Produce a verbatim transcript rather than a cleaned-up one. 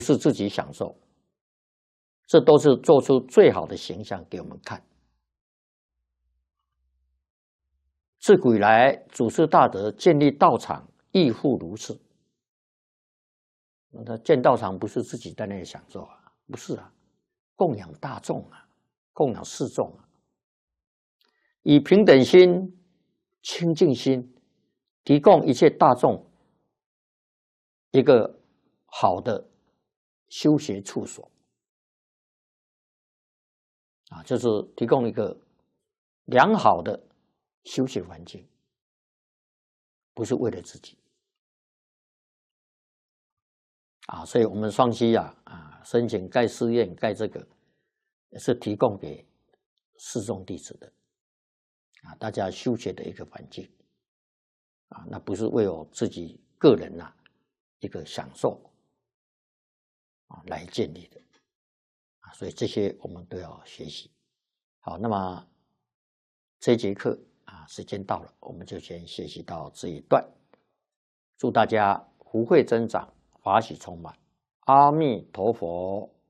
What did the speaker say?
是自己享受，这都是做出最好的形象给我们看。自古以来，祖师大德建立道场，亦复如是。那建道场不是自己在那里享受啊，不是啊，供养大众啊，供养四众啊，以平等心、清净心，提供一切大众一个好的修学处所啊，就是提供一个良好的修学环境，不是为了自己啊。所以我们双溪啊啊申请盖寺院，盖这个也是提供给四众弟子的啊，大家修学的一个环境啊，那不是为我自己个人呐、啊、一个享受啊来建立的啊，所以这些我们都要学习。好，那么这节课啊，时间到了，我们就先学习到这一段。祝大家福慧增长，法喜充满。阿弥陀佛。